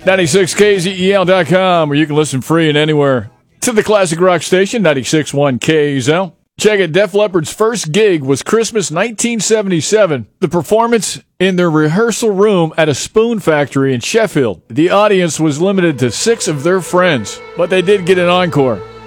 96KZEL.com, where you can listen free and anywhere to the classic rock station, 96.1 KZL. Check it, Def Leppard's first gig was Christmas 1977. The performance in their rehearsal room at a Spoon Factory in Sheffield. The audience was limited to 6 of their friends, but they did get an encore.